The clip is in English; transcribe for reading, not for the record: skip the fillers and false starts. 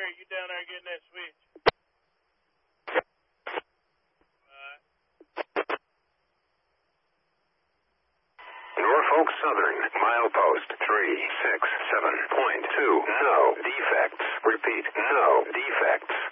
Gary, get down there and get in that switch. Norfolk Southern, milepost 367.2. No defects. Repeat, no defects.